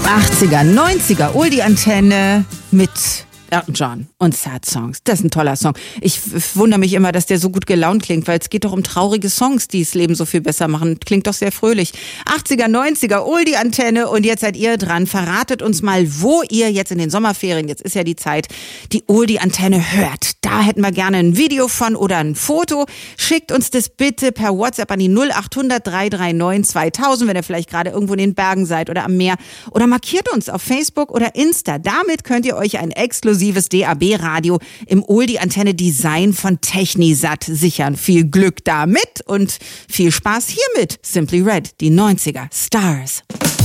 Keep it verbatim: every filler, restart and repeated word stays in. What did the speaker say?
achtziger, neunziger, Oldie-Antenne mit Elton John und Sad Songs. Das ist ein toller Song. Ich f- wundere mich immer, dass der so gut gelaunt klingt, weil es geht doch um traurige Songs, die das Leben so viel besser machen. Klingt doch sehr fröhlich. achtziger, neunziger, Oldie-Antenne und jetzt seid ihr dran. Verratet uns mal, wo ihr jetzt in den Sommerferien, jetzt ist ja die Zeit, die Oldie-Antenne hört. Da hätten wir gerne ein Video von oder ein Foto. Schickt uns das bitte per WhatsApp an die null acht hundert, drei drei neun, zweitausend, wenn ihr vielleicht gerade irgendwo in den Bergen seid oder am Meer. Oder markiert uns auf Facebook oder Insta. Damit könnt ihr euch ein exklusives D A B-Radio im Oldie-Antenne-Design von Technisat sichern. Viel Glück damit und viel Spaß hiermit. Simply Red, die neunziger Stars.